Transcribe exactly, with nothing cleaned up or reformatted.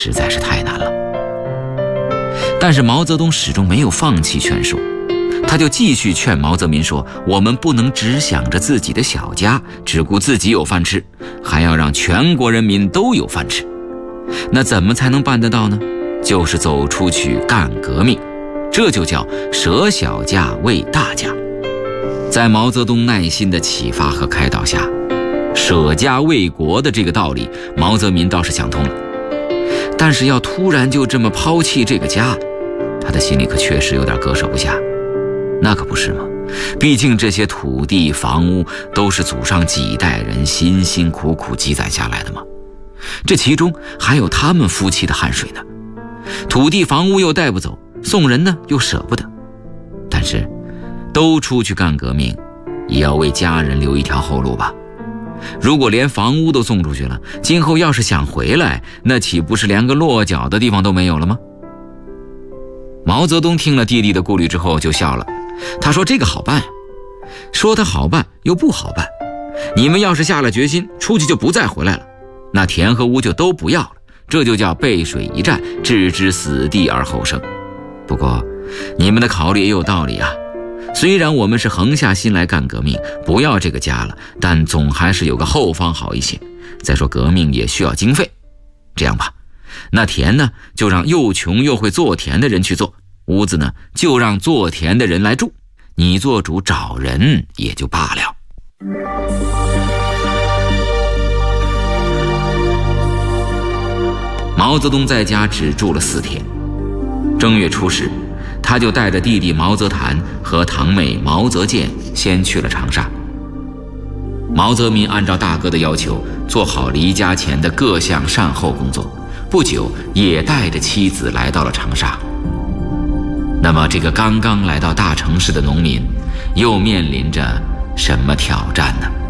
实在是太难了。但是毛泽东始终没有放弃劝说，他就继续劝毛泽民说，我们不能只想着自己的小家，只顾自己有饭吃，还要让全国人民都有饭吃。那怎么才能办得到呢？就是走出去干革命，这就叫舍小家为大家。在毛泽东耐心的启发和开导下，舍家为国的这个道理毛泽民倒是想通了。但是要突然就这么抛弃这个家，他的心里可确实有点割舍不下。那可不是吗？毕竟这些土地房屋都是祖上几代人辛辛苦苦积攒下来的嘛，这其中还有他们夫妻的汗水呢。土地房屋又带不走，送人呢又舍不得。但是都出去干革命，也要为家人留一条后路吧。如果连房屋都送出去了，今后要是想回来，那岂不是连个落脚的地方都没有了吗？毛泽东听了弟弟的顾虑之后就笑了，他说这个好办呀。说他好办又不好办，你们要是下了决心出去就不再回来了，那田和屋就都不要了，这就叫背水一战，置之死地而后生。不过你们的考虑也有道理啊，虽然我们是横下心来干革命，不要这个家了，但总还是有个后方好一些。再说革命也需要经费，这样吧，那田呢就让又穷又会做田的人去做，屋子呢就让做田的人来住，你做主找人也就罢了。毛泽东在家只住了四天。正月初十，他就带着弟弟毛泽谭和堂妹毛泽建先去了长沙。毛泽民按照大哥的要求，做好离家前的各项善后工作，不久也带着妻子来到了长沙。那么这个刚刚来到大城市的农民，又面临着什么挑战呢？